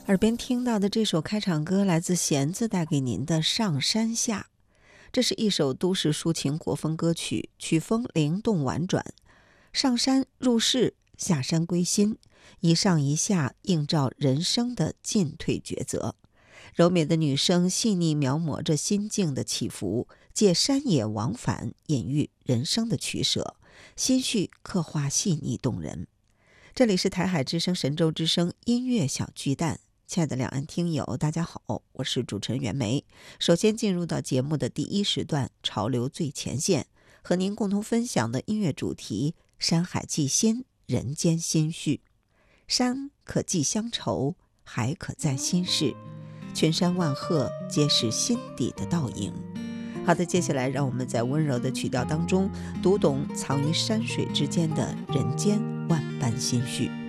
耳边听到的这首开场歌来自弦子带给您的《上山下》，这是一首都市抒情国风歌曲，曲风灵动婉转。上山入世，下山归心，一上一下映照人生的进退抉择。柔美的女声细腻描摹着心境的起伏，借山野往返隐喻人生的取舍，心绪刻画细腻动人。这里是台海之声神州之声音乐小巨蛋，亲爱的两岸听友大家好，我是主持人袁梅。首先进入到节目的第一时段，潮流最前线，和您共同分享的音乐主题：山海寄心，人间心绪。山可寄乡愁，海可载心事，群山万壑皆是心底的倒影。好的，接下来让我们在温柔的曲调当中读懂藏于山水之间的人间万般心绪。